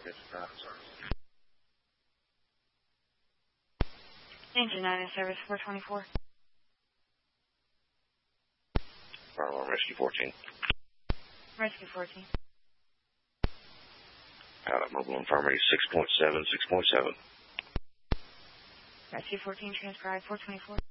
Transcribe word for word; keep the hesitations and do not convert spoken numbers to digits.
Engine nine in service, four twenty-four. Bravo, Rescue fourteen. Rescue fourteen. Out of mobile infirmary, six point seven, six point seven. Rescue fourteen, transcribe, four twenty-four.